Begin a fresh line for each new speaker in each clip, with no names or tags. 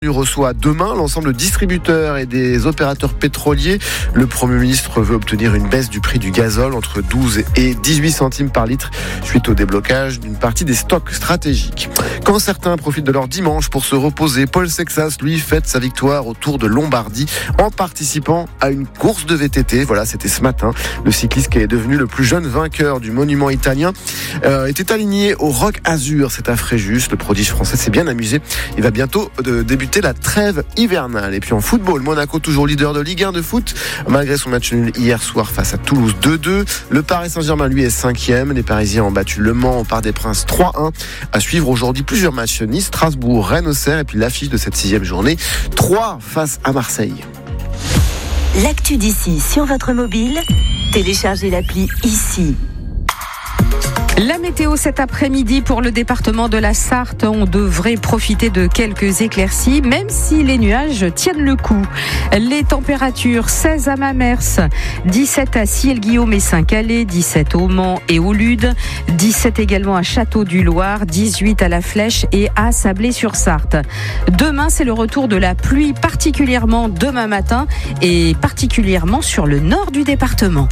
Il reçoit demain l'ensemble de distributeurs et des opérateurs pétroliers. Le Premier ministre veut obtenir une baisse du prix du gazole entre 12 et 18 centimes par litre suite au déblocage d'une partie des stocks stratégiques. Quand certains profitent de leur dimanche pour se reposer, Paul Sexas, lui, fête sa victoire au Tour de Lombardie en participant à une course de VTT. Voilà, c'était ce matin. Le cycliste qui est devenu le plus jeune vainqueur du monument italien était aligné au Roc Azur. C'est à Fréjus. Le prodige français s'est bien amusé. Il va bientôt débuter la trêve hivernale. Et puis en football, Monaco toujours leader de Ligue 1 de foot malgré son match nul hier soir face à Toulouse 2-2. Le Paris Saint-Germain lui est 5e. Les Parisiens ont battu Le Mans au Parc des Princes 3-1. À suivre aujourd'hui plusieurs matchs: Nice, Strasbourg, Rennes, Auxerre et puis l'affiche de cette 6e journée, 3 face à Marseille.
L'actu d'ici sur votre mobile, téléchargez l'appli ici.
La météo cet après-midi pour le département de la Sarthe. On devrait profiter de quelques éclaircies, même si les nuages tiennent le coup. Les températures: 16 à Mamers, 17 à Ciel-Guillaume et Saint-Calais, 17 au Mans et au Lude, 17 également à Château-du-Loir, 18 à La Flèche et à Sablé-sur-Sarthe. Demain, c'est le retour de la pluie, particulièrement demain matin et particulièrement sur le nord du département.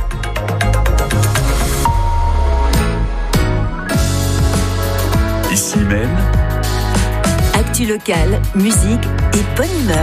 Ici même,
Actu locale, musique et bonne humeur.